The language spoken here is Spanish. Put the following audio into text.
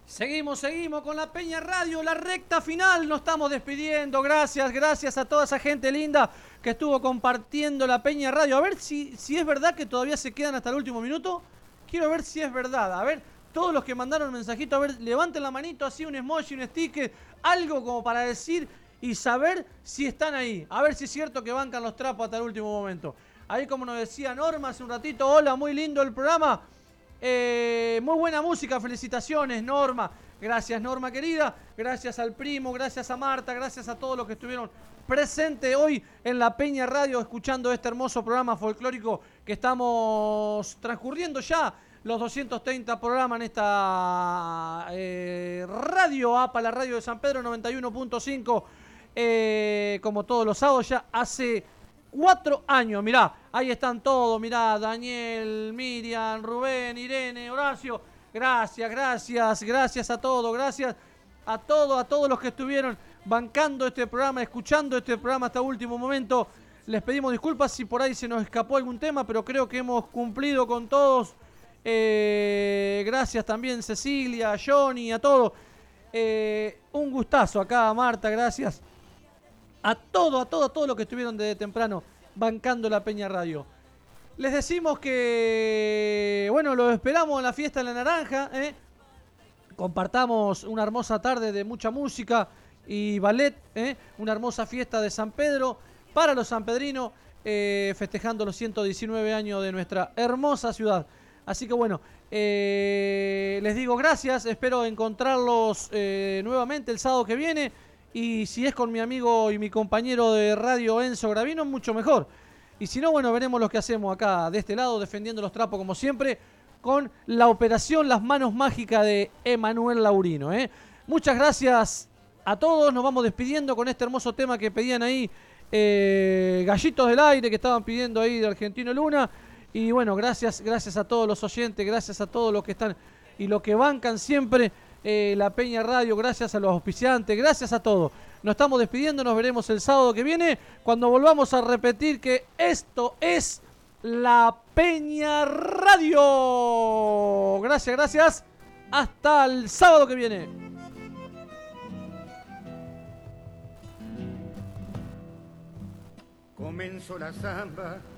Seguimos con la Peña Radio, la recta final, nos estamos despidiendo, gracias a toda esa gente linda que estuvo compartiendo la Peña Radio. A ver si es verdad que todavía se quedan hasta el último minuto, quiero ver si es verdad, a ver, todos los que mandaron mensajito, a ver, levanten la manito, así un emoji, un sticker, algo como para decir y saber si están ahí, a ver si es cierto que bancan los trapos hasta el último momento. Ahí como nos decía Norma hace un ratito, hola, muy lindo el programa. Muy buena música, felicitaciones Norma, gracias Norma querida, gracias al primo, gracias a Marta, gracias a todos los que estuvieron presentes hoy en la Peña Radio escuchando este hermoso programa folclórico que estamos transcurriendo ya los 230 programas en esta radio APA, la radio de San Pedro 91.5, como todos los sábados ya hace 4 años, mirá, ahí están todos, mirá, Daniel, Miriam, Rubén, Irene, Horacio, gracias a todos, gracias a todos los que estuvieron bancando este programa, escuchando este programa hasta último momento. Les pedimos disculpas si por ahí se nos escapó algún tema, pero creo que hemos cumplido con todos. Gracias también Cecilia, a Johnny, a todos. Un gustazo acá, Marta, gracias. A todos los que estuvieron desde temprano bancando la Peña Radio. Les decimos que, bueno, los esperamos en la fiesta de la naranja. Compartamos una hermosa tarde de mucha música y ballet. Una hermosa fiesta de San Pedro para los sanpedrinos, festejando los 119 años de nuestra hermosa ciudad. Así que bueno, les digo gracias. Espero encontrarlos nuevamente el sábado que viene. Y si es con mi amigo y mi compañero de radio Enzo Gravino, mucho mejor. Y si no, bueno, veremos lo que hacemos acá de este lado, defendiendo los trapos como siempre, con la operación Las Manos Mágicas de Emanuel Laurino. Muchas gracias a todos, nos vamos despidiendo con este hermoso tema que pedían ahí, Gallitos del Aire, que estaban pidiendo ahí de Argentino Luna. Y bueno, gracias a todos los oyentes, gracias a todos los que están y los que bancan siempre la Peña Radio, gracias a los auspiciantes, gracias a todos. Nos estamos despidiendo, nos veremos el sábado que viene cuando volvamos a repetir que esto es la Peña Radio. Gracias. Hasta el sábado que viene. Comenzó la samba